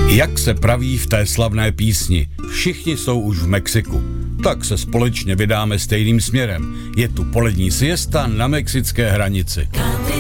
Jak se praví v té slavné písni, všichni jsou už v Mexiku. Tak se společně vydáme stejným směrem. Je tu polední siesta na mexické hranici.